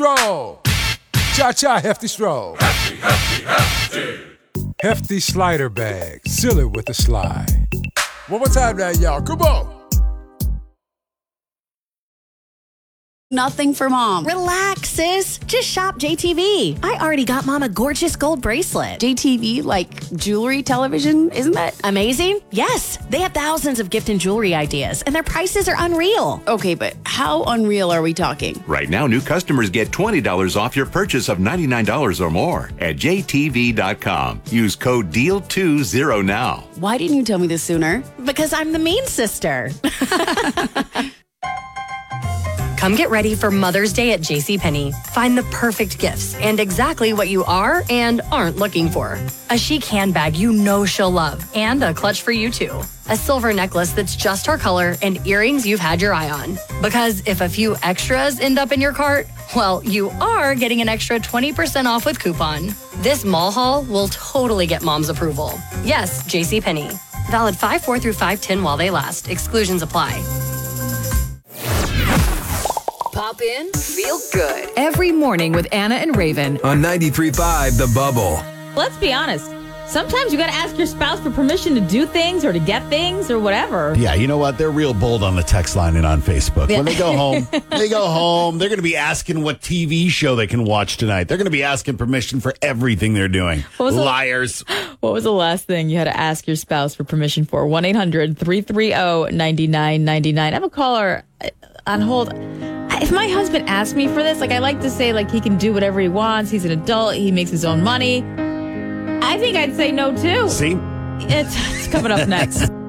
Stroll. Cha-cha, hefty stroll. Hefty, hefty, hefty. Hefty slider bag. Seal it with a slide. One more time now, y'all. Come on. Nothing for mom. Relax, sis. Just shop JTV. I already got mom a gorgeous gold bracelet. JTV, like jewelry, television, isn't that Amazing? Yes. They have thousands of gift and jewelry ideas, and their prices are unreal. Okay, but how unreal are we talking? Right now, new customers get $20 off your purchase of $99 or more at jtv.com. Use code DEAL20 now. Why didn't you tell me this sooner? Because I'm the mean sister. Come get ready for Mother's Day at JCPenney. Find the perfect gifts and exactly what you are and aren't looking for. A chic handbag you know she'll love and a clutch for you too. A silver necklace that's just her color and earrings you've had your eye on. Because if a few extras end up in your cart, well, you are getting an extra 20% off with coupon. This mall haul will totally get mom's approval. Yes, JCPenney. Valid 5/4 through 5/10 while they last. Exclusions apply. Pop in, feel good. Every morning with Anna and Raven. On 93.5 The Bubble. Let's be honest. Sometimes you got to ask your spouse for permission to do things or to get things or whatever. Yeah, you know what? They're real bold on the text line and on Facebook. When they go home, they're going to be asking what TV show they can watch tonight. They're going to be asking permission for everything they're doing. Liars. What was the last thing you had to ask your spouse for permission for? 1-800-330-9999. I have a caller on hold. If my husband asked me for this, I like to say, he can do whatever he wants. He's an adult. He makes his own money. I think I'd say no, too. See? It's coming up next.